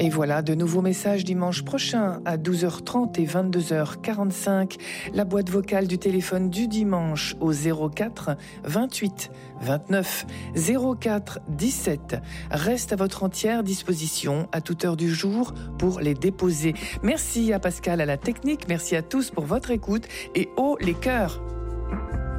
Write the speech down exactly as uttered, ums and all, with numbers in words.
Et voilà, de nouveaux messages dimanche prochain à douze heures trente et vingt-deux heures quarante-cinq. La boîte vocale du téléphone du dimanche au zéro quatre vingt-huit vingt-neuf zéro quatre dix-sept reste à votre entière disposition à toute heure du jour pour les déposer. Merci à Pascal à la technique, merci à tous pour votre écoute et haut les cœurs.